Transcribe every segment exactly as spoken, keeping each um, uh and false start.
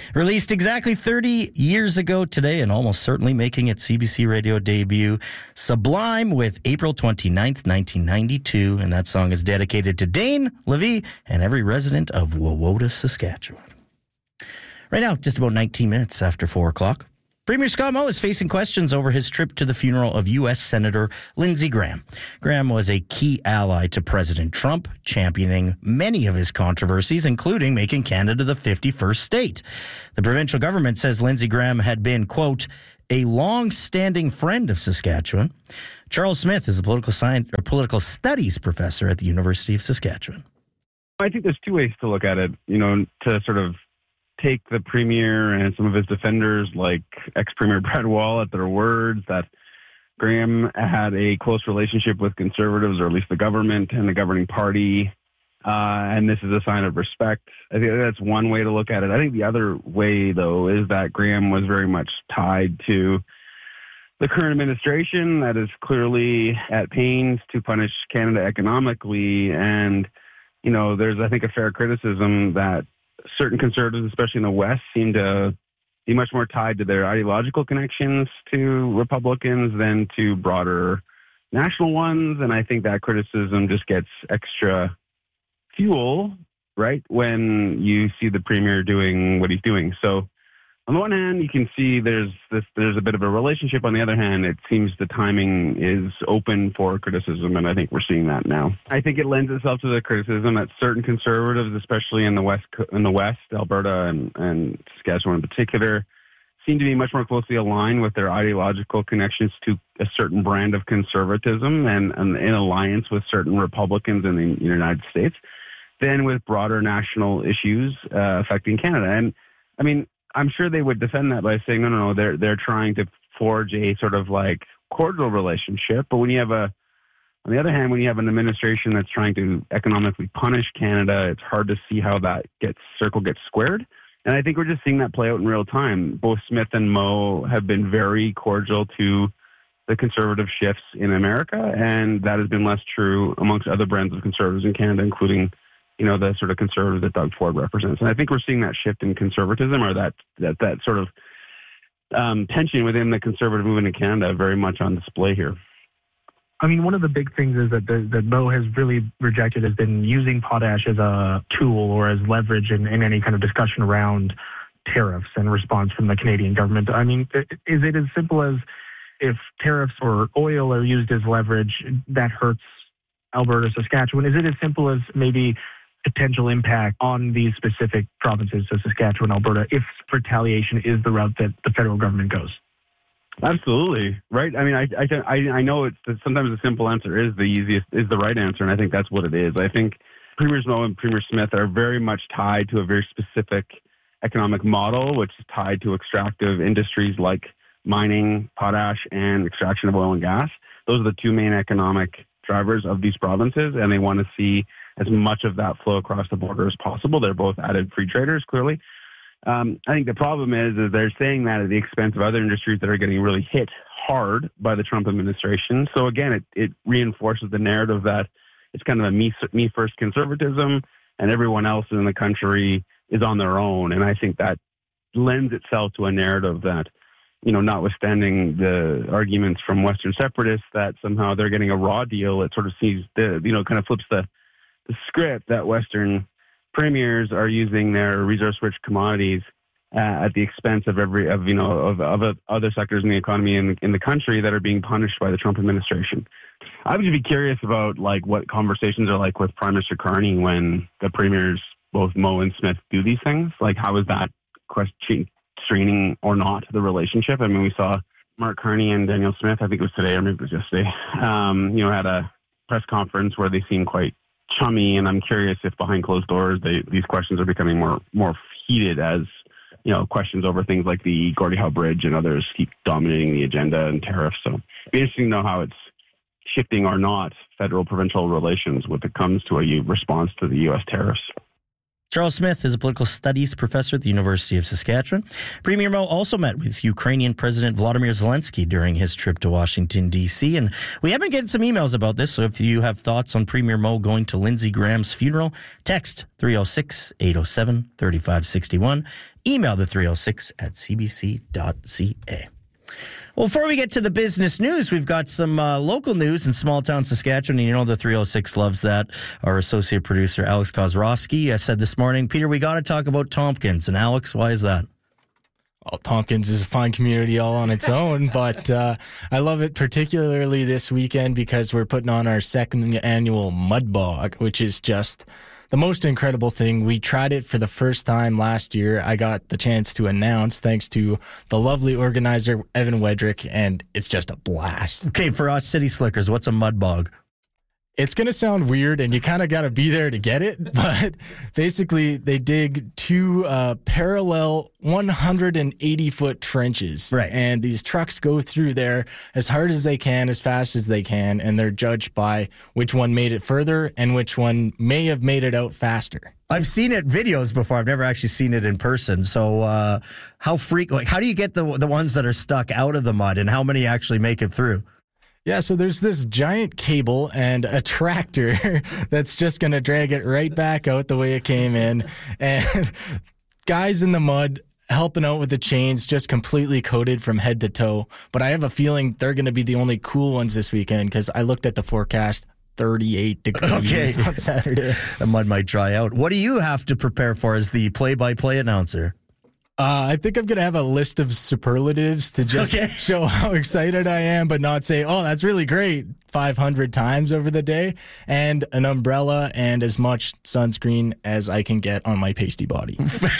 Released exactly thirty years ago today and almost certainly making its C B C radio debut, Sublime with April twenty-ninth, nineteen ninety-two. And that song is dedicated to Dane Levy and every resident of Wawota, Saskatchewan. Right now, just about nineteen minutes after four o'clock. Premier Scott Moe is facing questions over his trip to the funeral of U S Senator Lindsey Graham. Graham was a key ally to President Trump, championing many of his controversies, including making Canada the fifty-first state. The provincial government says Lindsey Graham had been, quote, a long-standing friend of Saskatchewan. Charles Smith is a political science or political studies professor at the University of Saskatchewan. I think there's two ways to look at it, you know, to sort of take the Premier and some of his defenders like ex-Premier Brad Wall at their words that Graham had a close relationship with Conservatives, or at least the government and the governing party, uh, and this is a sign of respect. I think that's one way to look at it. I think the other way, though, is that Graham was very much tied to the current administration that is clearly at pains to punish Canada economically, and, you know, there's, I think, a fair criticism that certain Conservatives, especially in the West, seem to be much more tied to their ideological connections to Republicans than to broader national ones. And I think that criticism just gets extra fuel, right, when you see the Premier doing what he's doing. So on the one hand, you can see there's this, there's a bit of a relationship. On the other hand, it seems the timing is open for criticism, and I think we're seeing that now. I think it lends itself to the criticism that certain Conservatives, especially in the West, in the West, Alberta and, and Saskatchewan in particular, seem to be much more closely aligned with their ideological connections to a certain brand of conservatism and, and in alliance with certain Republicans in the United States than with broader national issues uh, affecting Canada. And I mean, I'm sure they would defend that by saying, no, no, no, they're they're trying to forge a sort of like cordial relationship. But when you have a, on the other hand, when you have an administration that's trying to economically punish Canada, it's hard to see how that gets circle gets squared. And I think we're just seeing that play out in real time. Both Smith and Moe have been very cordial to the conservative shifts in America, and that has been less true amongst other brands of Conservatives in Canada, including, you know, the sort of conservative that Doug Ford represents. And I think we're seeing that shift in conservatism, or that that, that sort of um, tension within the conservative movement in Canada very much on display here. I mean, one of the big things is that the, that Moe has really rejected has been using potash as a tool or as leverage in, in any kind of discussion around tariffs and response from the Canadian government. I mean, is it as simple as if tariffs or oil are used as leverage, that hurts Alberta, Saskatchewan? Is it as simple as maybe potential impact on these specific provinces, so Saskatchewan, Alberta, if retaliation is the route that the federal government goes? Absolutely, right? I mean, I I, I know it's sometimes the simple answer is the easiest, is the right answer, and I think that's what it is. I think Premiers Moe and Premier Smith are very much tied to a very specific economic model, which is tied to extractive industries like mining, potash, and extraction of oil and gas. Those are the two main economic drivers of these provinces, and they want to see as much of that flow across the border as possible. They're both added free traders, clearly. Um, I think the problem is, is they're saying that at the expense of other industries that are getting really hit hard by the Trump administration. So again, it, it reinforces the narrative that it's kind of a me, me first conservatism, and everyone else in the country is on their own. And I think that lends itself to a narrative that, you know, notwithstanding the arguments from Western separatists that somehow they're getting a raw deal, it sort of sees the, you know, kind of flips the, the script that Western premiers are using their resource-rich commodities uh, at the expense of every, of, you know, of, of other sectors in the economy in, in the country that are being punished by the Trump administration. I would be curious about like what conversations are like with Prime Minister Carney when the premiers, both Moe and Smith, do these things. Like, how is that question straining or not the relationship? I mean, we saw Mark Carney and Danielle Smith, I think it was today or maybe it was yesterday, um, you know, had a press conference where they seemed quite chummy, and I'm curious if behind closed doors they, these questions are becoming more more heated as, you know, questions over things like the Gordie Howe Bridge and others keep dominating the agenda and tariffs. So it'd be interesting to know how it's shifting or not federal-provincial relations when it comes to a response to the U S tariffs. Charles Smith is a political studies professor at the University of Saskatchewan. Premier Moe also met with Ukrainian President Volodymyr Zelensky during his trip to Washington, D C. And we have been getting some emails about this, so if you have thoughts on Premier Moe going to Lindsey Graham's funeral, text three oh six, eight oh seven, three five six one. Email the three oh six at c b c dot c a. Well, before we get to the business news, we've got some uh, local news in small town Saskatchewan, and you know the three oh six loves that. Our associate producer, Alex Kozrowski, uh, said this morning, Peter, we got to talk about Tompkins. And Alex, why is that? Well, Tompkins is a fine community all on its own, but uh, I love it particularly this weekend because we're putting on our second annual Mud Bog, which is just the most incredible thing. We tried it for the first time last year. I got the chance to announce thanks to the lovely organizer, Evan Wedrick, and it's just a blast. Okay, for us city slickers, what's a mud bog? It's going to sound weird, and you kind of got to be there to get it, but basically they dig two uh, parallel one hundred eighty foot trenches. Right. And these trucks go through there as hard as they can, as fast as they can, and they're judged by which one made it further and which one may have made it out faster. I've seen it videos before. I've never actually seen it in person. So uh, how freak, like, how do you get the the ones that are stuck out of the mud, and how many actually make it through? Yeah, so there's this giant cable and a tractor that's just going to drag it right back out the way it came in. And guys in the mud helping out with the chains, just completely coated from head to toe. But I have a feeling they're going to be the only cool ones this weekend because I looked at the forecast, thirty-eight degrees okay. on Saturday. The mud might dry out. What do you have to prepare for as the play-by-play announcer? Uh, I think I'm going to have a list of superlatives to just okay. show how excited I am, but not say, oh, that's really great five hundred times over the day, and an umbrella and as much sunscreen as I can get on my pasty body.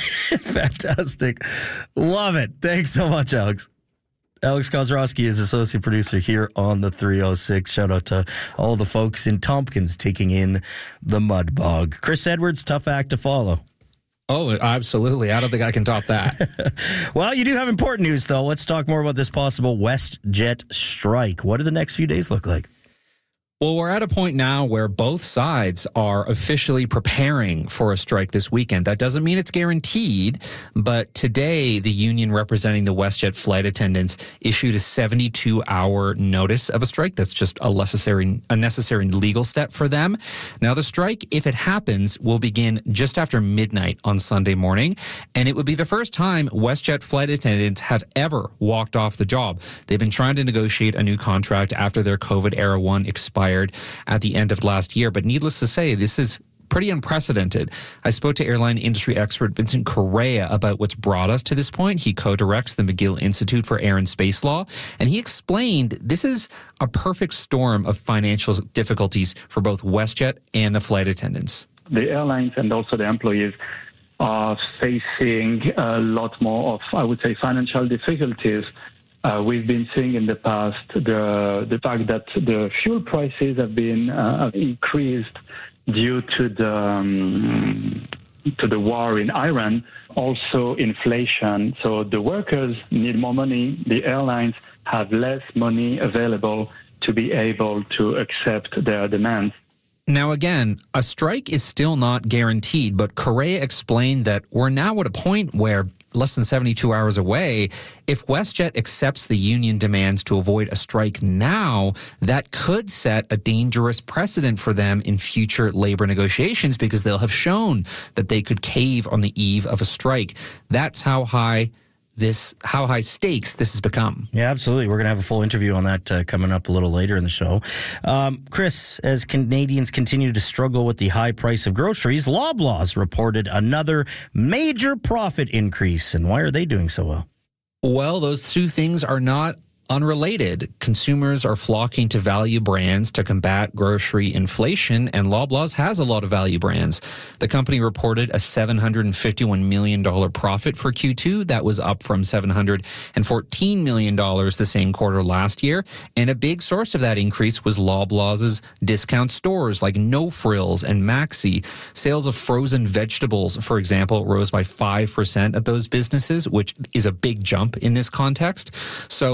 Fantastic. Love it. Thanks so much, Alex. Alex Kozrowski is associate producer here on the three oh six. Shout out to all the folks in Tompkins taking in the mud bog. Chris Edwards, tough act to follow. Oh, absolutely. I don't think I can top that. Well, you do have important news, though. Let's talk more about this possible WestJet strike. What do the next few days look like? Well, we're at a point now where both sides are officially preparing for a strike this weekend. That doesn't mean it's guaranteed, but today the union representing the WestJet flight attendants issued a seventy-two hour notice of a strike. That's just a necessary, a necessary legal step for them. Now, the strike, if it happens, will begin just after midnight on Sunday morning, and it would be the first time WestJet flight attendants have ever walked off the job. They've been trying to negotiate a new contract after their COVID-era one expired at the end of last year. But needless to say, this is pretty unprecedented. I spoke to airline industry expert Vincent Correa about what's brought us to this point. He co-directs the McGill Institute for Air and Space Law, and he explained this is a perfect storm of financial difficulties for both WestJet and the flight attendants. The airlines and also the employees are facing a lot more of, I would say, financial difficulties. Uh, we've been seeing in the past the the fact that the fuel prices have been uh, have increased due to the um, to the war in Iran, also inflation. So the workers need more money. The airlines have less money available to be able to accept their demands. Now, again, a strike is still not guaranteed, but Correa explained that we're now at a point where less than seventy-two hours away, if WestJet accepts the union demands to avoid a strike now, that could set a dangerous precedent for them in future labor negotiations because they'll have shown that they could cave on the eve of a strike. That's how high this, how high stakes this has become. Yeah, absolutely. We're going to have a full interview on that uh, coming up a little later in the show. Um, Chris, as Canadians continue to struggle with the high price of groceries, Loblaws reported another major profit increase. And why are they doing so well? Well, those two things are not unrelated. Consumers are flocking to value brands to combat grocery inflation, and Loblaws has a lot of value brands. The company reported a seven hundred fifty-one million dollars profit for Q two. That was up from seven hundred fourteen million dollars the same quarter last year. And a big source of that increase was Loblaws' discount stores like No Frills and Maxi. Sales of frozen vegetables, for example, rose by five percent at those businesses, which is a big jump in this context. So Loblaws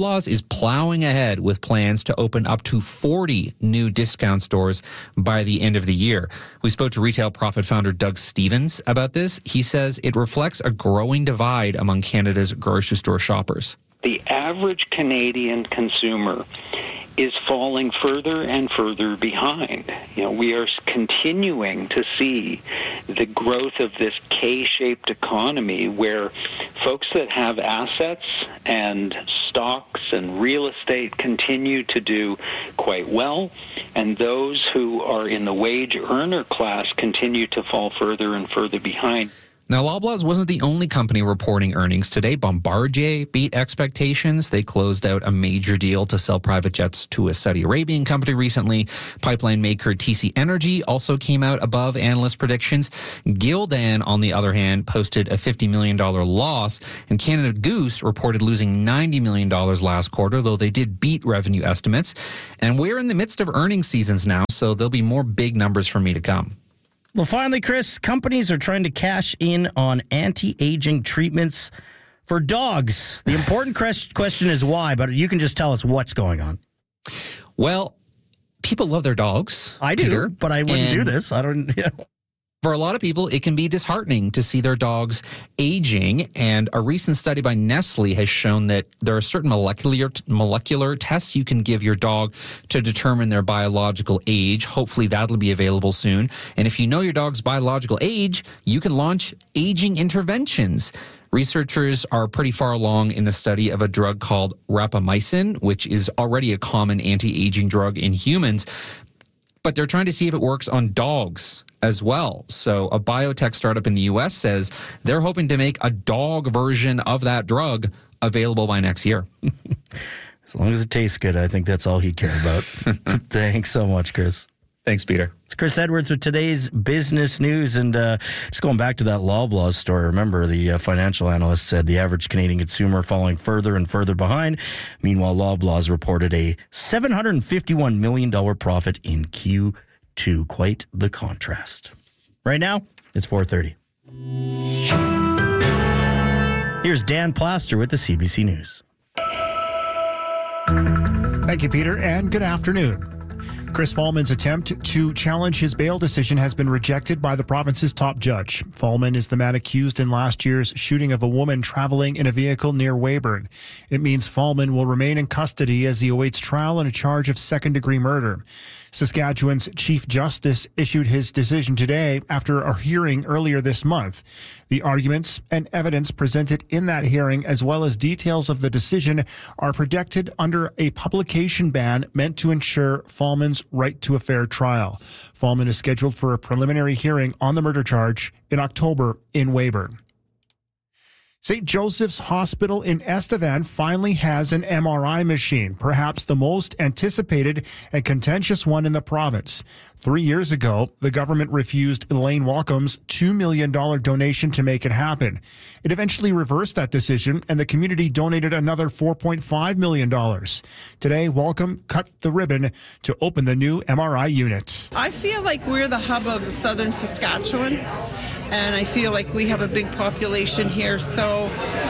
Loblaws is plowing ahead with plans to open up to forty new discount stores by the end of the year. We spoke to Retail Profit founder Doug Stevens about this. He says it reflects a growing divide among Canada's grocery store shoppers. The average Canadian consumer is falling further and further behind. You know, we are continuing to see the growth of this K-shaped economy where folks that have assets and stocks and real estate continue to do quite well, and those who are in the wage earner class continue to fall further and further behind. Now, Loblaws wasn't the only company reporting earnings today. Bombardier beat expectations. They closed out a major deal to sell private jets to a Saudi Arabian company recently. Pipeline maker T C Energy also came out above analyst predictions. Gildan, on the other hand, posted a fifty million dollars loss. And Canada Goose reported losing ninety million dollars last quarter, though they did beat revenue estimates. And we're in the midst of earnings seasons now, so there'll be more big numbers from me to come. Well, finally, Chris, companies are trying to cash in on anti-aging treatments for dogs. The important question is why, but you can just tell us what's going on. Well, people love their dogs. I do, Peter, but I wouldn't do this. I don't... Yeah. For a lot of people, it can be disheartening to see their dogs aging, and a recent study by Nestle has shown that there are certain molecular molecular tests you can give your dog to determine their biological age. Hopefully, that'll be available soon. And if you know your dog's biological age, you can launch aging interventions. Researchers are pretty far along in the study of a drug called rapamycin, which is already a common anti-aging drug in humans, but they're trying to see if it works on dogs as well. So a biotech startup in the U S says they're hoping to make a dog version of that drug available by next year. As long as it tastes good, I think that's all he'd care about. Thanks so much, Chris. Thanks, Peter. It's Chris Edwards with today's business news. And uh, just going back to that Loblaws story, remember the uh, financial analyst said the average Canadian consumer falling further and further behind. Meanwhile, Loblaws reported a seven hundred fifty-one million dollars profit in Q two. Quite the contrast. Right now, it's four thirty. Here's Dan Plaster with the C B C News. Thank you, Peter, and good afternoon. Chris Fahlman's attempt to challenge his bail decision has been rejected by the province's top judge. Fahlman is the man accused in last year's shooting of a woman traveling in a vehicle near Weyburn. It means Fahlman will remain in custody as he awaits trial on a charge of second-degree murder. Saskatchewan's Chief Justice issued his decision today after a hearing earlier this month. The arguments and evidence presented in that hearing, as well as details of the decision, are protected under a publication ban meant to ensure Fahlman's right to a fair trial. Fahlman is scheduled for a preliminary hearing on the murder charge in October in Weyburn. Saint Joseph's Hospital in Estevan finally has an M R I machine, perhaps the most anticipated and contentious one in the province. Three years ago, the government refused Elaine Walcom's two million dollars donation to make it happen. It eventually reversed that decision, and the community donated another four point five million dollars. Today, Walcom cut the ribbon to open the new M R I unit. I feel like we're the hub of southern Saskatchewan, and I feel like we have a big population here, so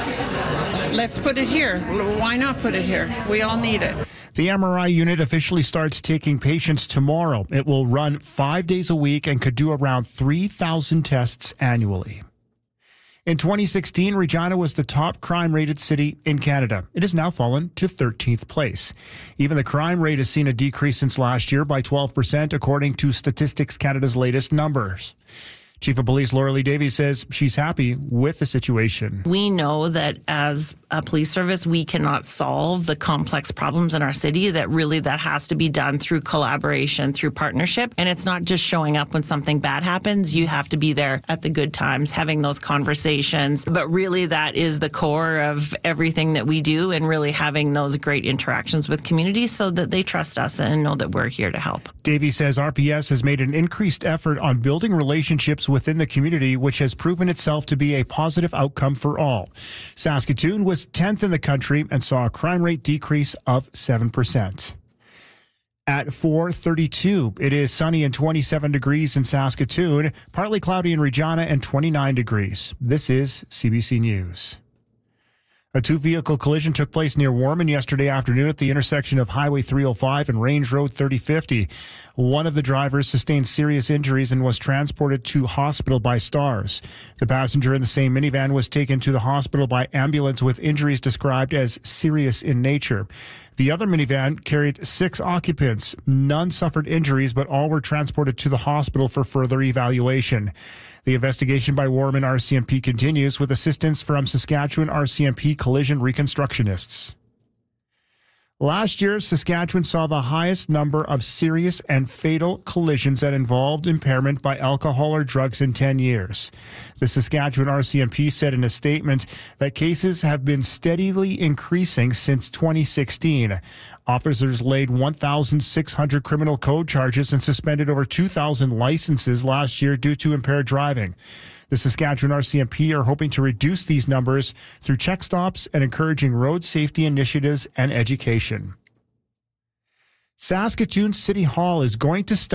let's put it here. Why not put it here? We all need it. The M R I unit officially starts taking patients tomorrow. It will run five days a week and could do around three thousand tests annually. In twenty sixteen, Regina was the top crime-rated city in Canada. It has now fallen to thirteenth place. Even the crime rate has seen a decrease since last year by twelve percent, according to Statistics Canada's latest numbers. Chief of Police Laura Lee Davies says she's happy with the situation. We know that as a police service, we cannot solve the complex problems in our city, that really that has to be done through collaboration, through partnership. And it's not just showing up when something bad happens. You have to be there at the good times, having those conversations. But really that is the core of everything that we do, and really having those great interactions with communities so that they trust us and know that we're here to help. Davies says R P S has made an increased effort on building relationships within the community, which has proven itself to be a positive outcome for all. Saskatoon was tenth in the country and saw a crime rate decrease of seven percent. At four thirty-two, it is sunny and twenty-seven degrees in Saskatoon, partly cloudy in Regina and twenty-nine degrees. This is C B C News. A two-vehicle collision took place near Warman yesterday afternoon at the intersection of Highway three oh five and Range Road thirty fifty. One of the drivers sustained serious injuries and was transported to hospital by Stars. The passenger in the same minivan was taken to the hospital by ambulance with injuries described as serious in nature. The other minivan carried six occupants. None suffered injuries, but all were transported to the hospital for further evaluation. The investigation by Warman R C M P continues with assistance from Saskatchewan R C M P collision reconstructionists. Last year, Saskatchewan saw the highest number of serious and fatal collisions that involved impairment by alcohol or drugs in ten years. The Saskatchewan R C M P said in a statement that cases have been steadily increasing since twenty sixteen. Officers laid one thousand six hundred criminal code charges and suspended over two thousand licenses last year due to impaired driving. The Saskatchewan R C M P are hoping to reduce these numbers through check stops and encouraging road safety initiatives and education. Saskatoon City Hall is going to study